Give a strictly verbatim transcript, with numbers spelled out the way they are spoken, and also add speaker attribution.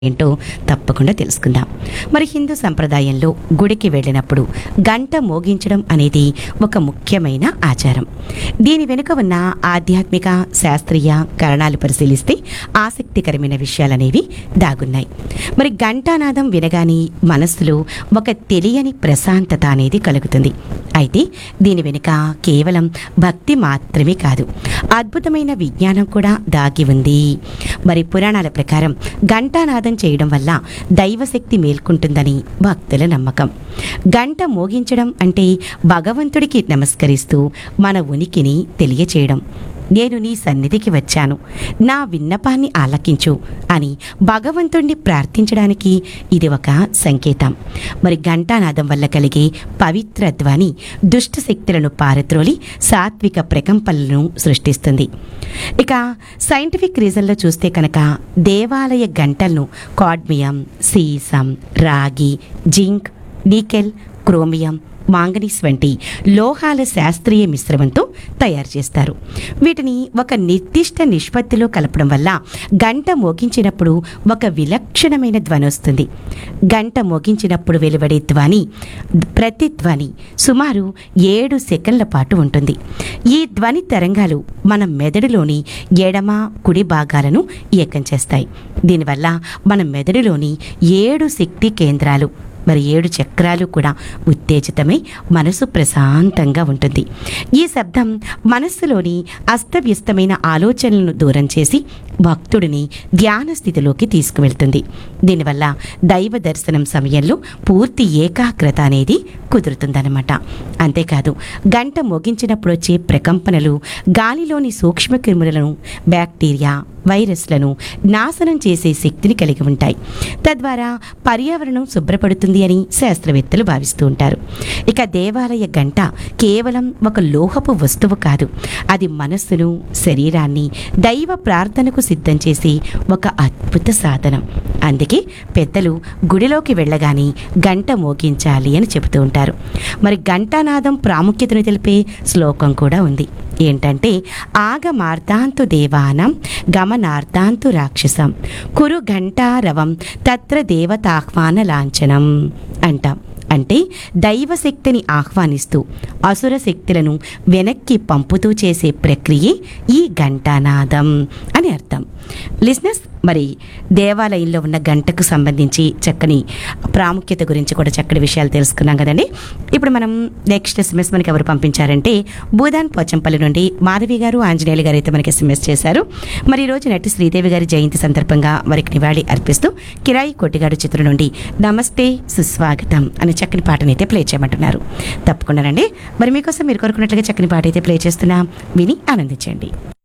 Speaker 1: ఏంటో తప్పకుండా తెలుసుకుందాం. మరి హిందూ సంప్రదాయంలో గుడికి వెళ్ళినప్పుడు గంట మోగించడం అనేది ఒక ముఖ్యమైన ఆచారం. దీని వెనుక ఉన్న ఆధ్యాత్మిక శాస్త్రీయ కారణాలు పరిశీలిస్తే ఆసక్తికరమైన విషయాలనేవి దాగున్నాయి. మరి ఘంటానాదం వినగానే మనస్సులో ఒక తెలియని ప్రశాంతత అనేది కలుగుతుంది. అయితే దీని వెనుక కేవలం భక్తి మాత్రమే కాదు, అద్భుతమైన విజ్ఞానం కూడా దాగి ఉంది. మరి పురాణాల ప్రకారం ఘంటానాదం చేయడం వల్ల దైవశక్తి మేల్కొంటుందని భక్తుల నమ్మకం. గంట మోగించడం అంటే భగవంతుడికి నమస్కరిస్తూ మన ఉనికిని తెలియచేయడం. నేను నీ సన్నిధికి వచ్చాను, నా విన్నపాన్ని ఆలకించు అని భగవంతుణ్ణి ప్రార్థించడానికి ఇది ఒక సంకేతం. మరి ఘంటానాదం వల్ల కలిగే పవిత్ర ధ్వని దుష్ట శక్తులను పారద్రోలి సాత్విక ప్రకంపనలను సృష్టిస్తుంది. ఇక సైంటిఫిక్ రీజన్లో చూస్తే కనుక దేవాలయ గంటలను కాడ్మియం, సీసం, రాగి, జింక్, నికెల్, క్రోమియం, మాంగనీస్ వంటి లోహాల శాస్త్రీయ మిశ్రమంతో తయారు చేస్తారు. వీటిని ఒక నిర్దిష్ట నిష్పత్తిలో కలపడం వల్ల గంట మోగించినప్పుడు ఒక విలక్షణమైన ధ్వని వస్తుంది. గంట మోగించినప్పుడు వెలువడే ధ్వని, ప్రతి ధ్వని సుమారు ఏడు సెకండ్ల పాటు ఉంటుంది. ఈ ధ్వని తరంగాలు మన మెదడులోని ఎడమ కుడి భాగాలను ఏకం చేస్తాయి. దీనివల్ల మన మెదడులోని ఏడు శక్తి కేంద్రాలు మరి ఏడు చక్రాలు కూడా ఉత్తేజితమై మనసు ప్రశాంతంగా ఉంటుంది. ఈ శబ్దం మనస్సులోని అస్తవ్యస్తమైన ఆలోచనలను దూరం చేసి భక్తుడిని ధ్యాన స్థితిలోకి తీసుకువెళ్తుంది. దీనివల్ల దైవ దర్శనం సమయంలో పూర్తి ఏకాగ్రత అనేది కుదురుతుందన్నమాట. అంతేకాదు, గంట మోగించినప్పుడు వచ్చే ప్రకంపనలు గాలిలోని సూక్ష్మక్రిములను, బ్యాక్టీరియా, వైరస్లను నాశనం చేసే శక్తిని కలిగి ఉంటాయి. తద్వారా పర్యావరణం శుభ్రపడుతుంది అని శాస్త్రవేత్తలు భావిస్తూ ఉంటారు. ఇక దేవాలయ గంట కేవలం ఒక లోహపు వస్తువు కాదు, అది మనస్సును, శరీరాన్ని దైవ ప్రార్థనకు సిద్ధం చేసే ఒక అద్భుత సాధనం. అందుకే పెద్దలు గుడిలోకి వెళ్ళగానే గంట మోగించాలి అని చెబుతూ ఉంటారు. మరి ఘంటానాదం ప్రాముఖ్యతను తెలిపే శ్లోకం కూడా ఉంది. ఏంటంటే, ఆగమార్తాంతు దేవానం గమనార్తాంతు రాక్షసం కురు ఘంటారవం తత్ర దేవతాహ్వాన లాంఛనం అంటాం. అంటే దైవశక్తిని ఆహ్వానిస్తూ అసుర శక్తులను వెనక్కి పంపుతూ చేసే ప్రక్రియే ఈ ఘంటానాదం అని అర్థం. లిజనర్స్, మరి దేవాలయంలో ఉన్న గంటకు సంబంధించి చక్కని ప్రాముఖ్యత గురించి కూడా చక్కటి విషయాలు తెలుసుకున్నాం కదండి. ఇప్పుడు మనం నెక్స్ట్ ఎస్ఎంఎస్ మనకి ఎవరు పంపించారంటే భూదాన్ పోచంపల్లి నుండి మాధవి గారు, ఆంజనేయులు గారు అయితే మనకి ఎస్ఎంఎస్ చేశారు. మరి ఈరోజు నటి శ్రీదేవి గారి జయంతి సందర్భంగా వారికి నివాళి అర్పిస్తూ కిరాయి కొట్టిగాడు చిత్రం నుండి నమస్తే సుస్వాగతం అనే చక్కని పాటని అయితే ప్లే చేయమంటున్నారు. తప్పకుండానండి, మరి మీకోసం మీరు కోరుకున్నట్లుగా చక్కని పాట అయితే ప్లే చేస్తున్నా, విని ఆనందించండి.